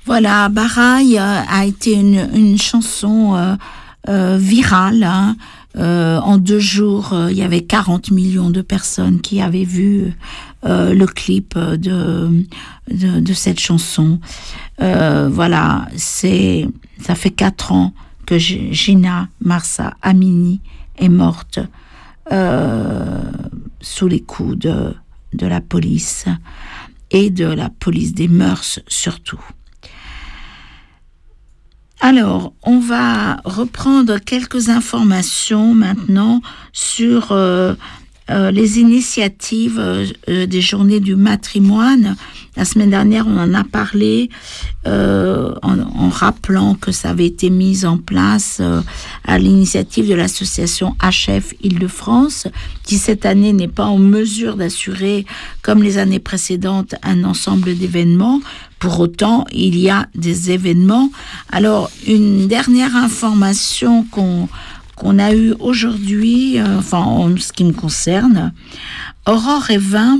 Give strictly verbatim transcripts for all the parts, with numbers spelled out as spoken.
Voilà, Baraille euh, a été une, une chanson euh, euh, virale. Hein. Euh, en deux jours, euh, il y avait quarante millions de personnes qui avaient vu euh, le clip de, de, de cette chanson. Euh, voilà, c'est, ça fait quatre ans que Gina Mahsa Amini est morte euh, sous les coups de, de la police et de la police des mœurs surtout. Alors, on va reprendre quelques informations maintenant sur euh, euh, les initiatives euh, des journées du matrimoine. La semaine dernière, on en a parlé euh, en, en rappelant que ça avait été mis en place euh, à l'initiative de l'association H F Île-de-France, qui cette année n'est pas en mesure d'assurer, comme les années précédentes, un ensemble d'événements. Pour autant, il y a des événements. Alors, une dernière information qu'on, qu'on a eue aujourd'hui, euh, enfin, en ce qui me concerne, Aurore et Vin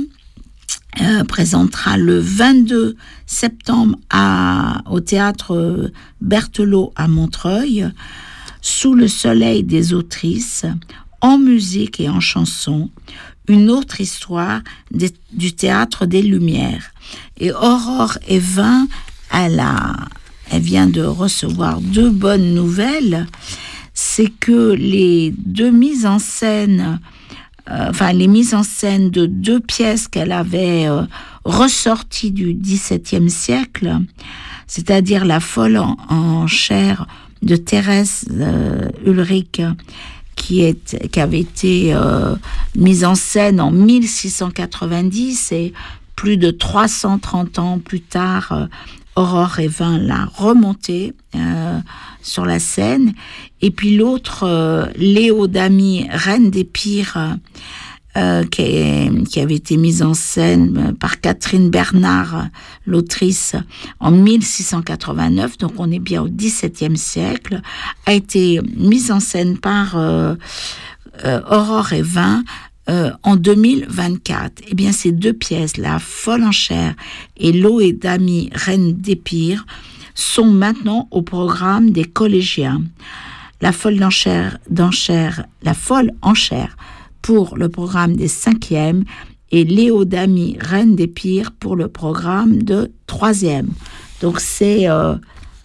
euh, présentera le vingt-deux septembre à, au théâtre Berthelot à Montreuil, Sous le soleil des autrices, en musique et en chanson, une autre histoire des, du théâtre des Lumières. Et Aurore et Vin, elle, a, elle vient de recevoir deux bonnes nouvelles. C'est que les deux mises en scène, euh, enfin les mises en scène de deux pièces qu'elle avait euh, ressorties du dix-septième siècle, c'est-à-dire La folle en, en chair de Thérèse euh, Ulrich, qui, est, qui avait été euh, mise en scène en mille six cent quatre-vingt-dix et plus de trois cent trente ans plus tard, euh, Aurore et Vin l'a remontée euh, sur la scène. Et puis l'autre, euh, Léo Damy, Reine des Pires, euh, qui, est, qui avait été mise en scène par Catherine Bernard, l'autrice, en mille six cent quatre-vingt-neuf, donc on est bien au dix-septième siècle, a été mise en scène par euh, euh, Aurore et Vin euh, en deux mille vingt-quatre. Eh bien, ces deux pièces, La folle en chair et Léo Damy, Reine des Pires, sont maintenant au programme des collégiens. La folle d'enchère, d'enchère, la folle en chair pour le programme des cinquièmes et Léo Damy, Reine des Pires pour le programme de troisième. Donc c'est euh,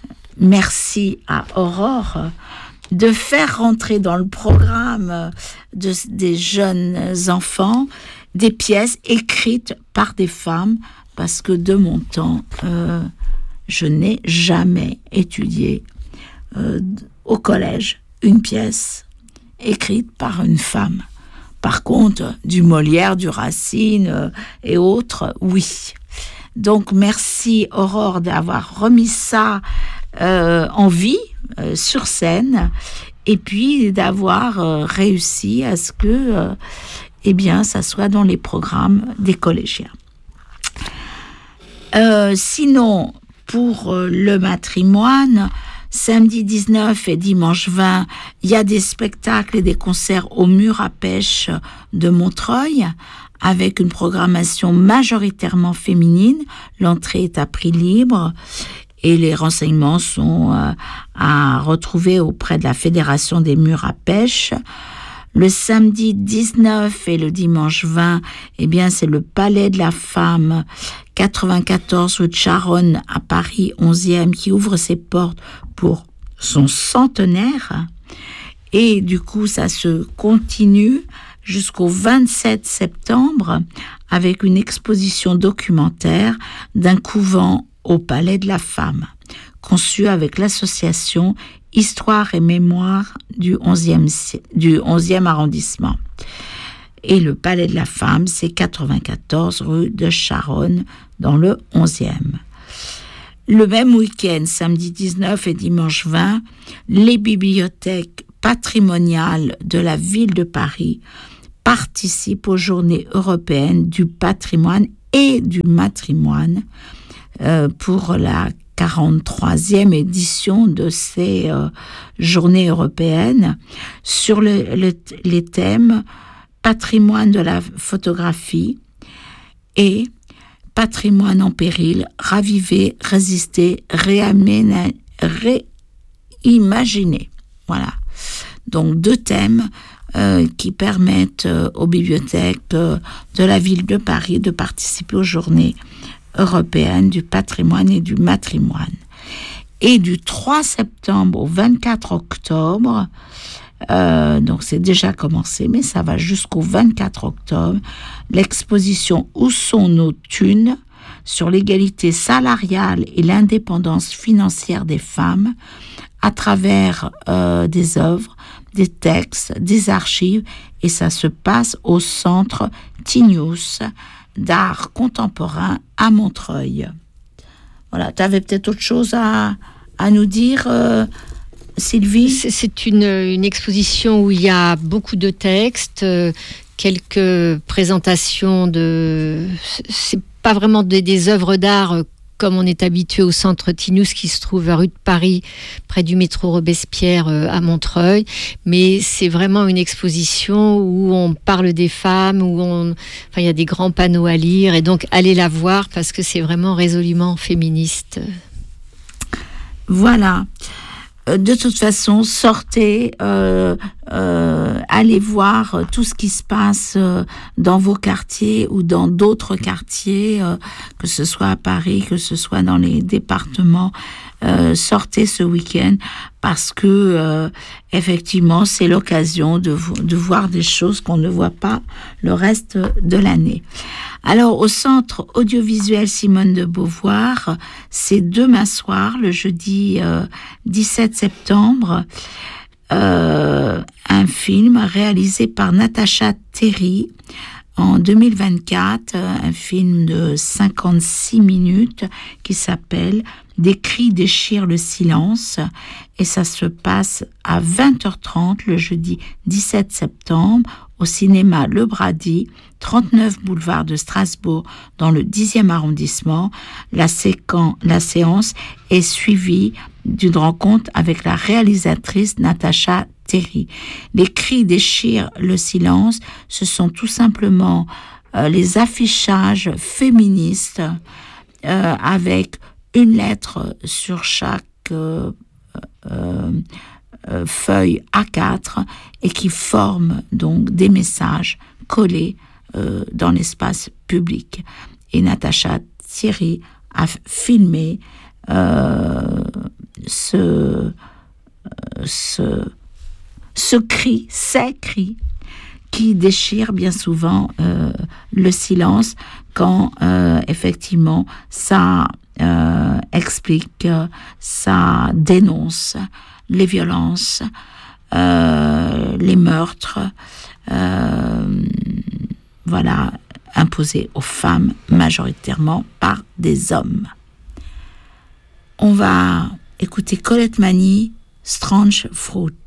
merci à Aurore de faire rentrer dans le programme de, des jeunes enfants des pièces écrites par des femmes, parce que de mon temps, euh, je n'ai jamais étudié euh, au collège une pièce écrite par une femme. Par contre, du Molière, du Racine euh, et autres, oui. Donc, merci Aurore d'avoir remis ça euh, en vie, euh, sur scène, et puis d'avoir euh, réussi à ce que, euh, eh bien, ça soit dans les programmes des collégiens. Euh, sinon, pour euh, le matrimoine, samedi dix-neuf et dimanche vingt, il y a des spectacles et des concerts au Mur à Pêche de Montreuil, avec une programmation majoritairement féminine. L'entrée est à prix libre et les renseignements sont euh, à retrouver auprès de la Fédération des Murs à Pêche. Le samedi dix-neuf et le dimanche vingt, eh bien, c'est le Palais de la Femme, quatre-vingt-quatorze rue de Charonne à Paris onzième, qui ouvre ses portes pour son centenaire. Et du coup, ça se continue jusqu'au vingt-sept septembre avec une exposition documentaire d'un couvent au Palais de la Femme, conçue avec l'association Histoire et Mémoire du onzième, du onzième arrondissement. Et le Palais de la Femme, c'est quatre-vingt-quatorze rue de Charonne, dans le onzième. Le même week-end, samedi dix-neuf et dimanche vingt, les bibliothèques patrimoniales de la ville de Paris participent aux Journées européennes du patrimoine et du matrimoine euh, pour la quarante-troisième édition de ces euh, Journées européennes sur le, le, les thèmes patrimoine de la photographie et patrimoine en péril, raviver, résister, réaménager, réimaginer. Voilà. Donc deux thèmes euh, qui permettent euh, aux bibliothèques euh, de la ville de Paris de participer aux journées européennes du patrimoine et du matrimoine. Et du trois septembre au vingt-quatre octobre, euh, donc c'est déjà commencé, mais ça va jusqu'au vingt-quatre octobre, l'exposition « Où sont nos thunes ?» sur l'égalité salariale et l'indépendance financière des femmes à travers euh, des œuvres, des textes, des archives, et ça se passe au centre Tinius d'art contemporain à Montreuil. Voilà, tu avais peut-être autre chose à, à nous dire, euh, Sylvie ? C'est, c'est une, une exposition où il y a beaucoup de textes, euh, quelques présentations de... C'est pas vraiment des, des œuvres d'art euh, comme on est habitué au centre Tinius qui se trouve à rue de Paris, près du métro Robespierre euh, à Montreuil. Mais c'est vraiment une exposition où on parle des femmes, où on... enfin, il y a des grands panneaux à lire. Et donc, allez la voir parce que c'est vraiment résolument féministe. Voilà. De toute façon, sortez, euh, euh, allez voir tout ce qui se passe euh, dans vos quartiers ou dans d'autres quartiers, euh, que ce soit à Paris, que ce soit dans les départements. Euh, sortez ce week-end parce que euh, effectivement, c'est l'occasion de, de voir des choses qu'on ne voit pas le reste de l'année. Alors, au Centre audiovisuel Simone de Beauvoir, c'est demain soir, le jeudi euh, dix-sept septembre, euh, un film réalisé par Natacha Terry en deux mille vingt-quatre, un film de cinquante-six minutes qui s'appelle « Des cris déchirent le silence » et ça se passe à vingt heures trente le jeudi dix-sept septembre au cinéma Le Brady, trente-neuf boulevard de Strasbourg, dans le dixième arrondissement. La, séquence, la séance est suivie d'une rencontre avec la réalisatrice Natacha Terry. Les cris déchirent le silence, ce sont tout simplement euh, les affichages féministes euh, avec une lettre sur chaque euh, euh, euh, feuille A quatre et qui forment donc des messages collés euh, dans l'espace public. Et Natacha Thierry a filmé euh, ce, ce, ce cri, ces cris qui déchirent bien souvent euh, le silence quand euh, effectivement ça euh, explique, ça dénonce les violences, euh, les meurtres, euh, voilà, imposés aux femmes majoritairement par des hommes. On va écouter Colette Mani, Strange Fruit.